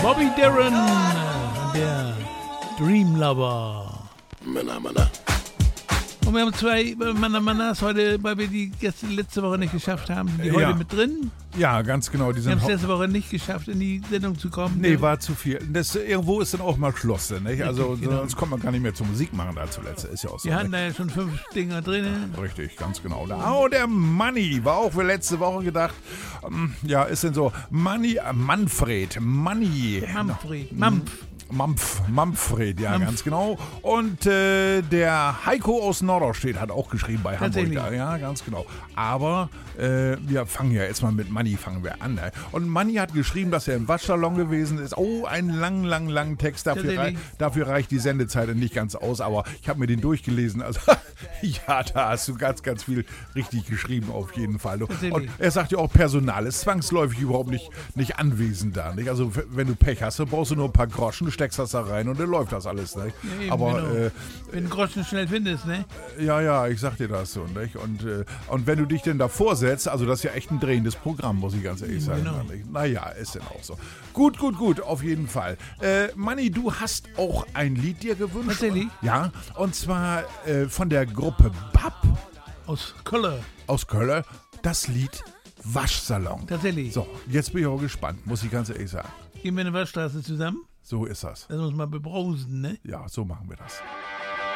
Bobby Darin, der Dream Lover. Männer. Und wir haben zwei Männer heute, weil wir die letzte Woche nicht geschafft haben. Sind die heute mit drin? Ja, ganz genau. Die haben es letzte Woche nicht geschafft, in die Sendung zu kommen. Nee, war zu viel. Irgendwo ist dann auch mal Schluss. Nicht? Also genau. sonst kommt man gar nicht mehr zur Musik machen da zuletzt. Ist ja auch so. Wir hatten da ja schon 5 Dinger drin. Richtig, ganz genau. Der Manni war auch für letzte Woche gedacht. Ja, ist denn so. Manfred. Manfred, ja, ganz genau. Und der Heiko aus Norderstedt hat auch geschrieben bei Hamburg. Ja, ganz genau. Aber wir fangen ja jetzt mal mit Manni an. Ne? Und Manni hat geschrieben, dass er im Waschsalon gewesen ist. Oh, einen langen Text. Dafür reicht die Sendezeit nicht ganz aus. Aber ich habe mir den durchgelesen. Also ja, da hast du ganz viel richtig geschrieben auf jeden Fall. Und er sagt ja auch, Personal ist zwangsläufig überhaupt nicht anwesend da. Nicht? Also wenn du Pech hast, dann brauchst du nur ein paar Groschen, steckst das da rein und dann läuft das alles. Nicht? Ja, eben, aber genau. Wenn du Groschen schnell findest, ne? Ja, ich sag dir das so. Nicht? Und wenn du dich denn davor setzt, also das ist ja echt ein drehendes Programm, muss ich ganz ehrlich sagen. Genau. Naja, ist denn auch so. Gut, auf jeden Fall. Manni, du hast auch ein Lied dir gewünscht. Tatsächlich? Ja, und zwar von der Gruppe BAP. Aus Köln. Aus Köln. Das Lied Waschsalon. Tatsächlich. So, jetzt bin ich auch gespannt, muss ich ganz ehrlich sagen. Gehen wir in die Waschstraße zusammen? So ist das. Lass uns mal bebrausen, ne? Ja, so machen wir das.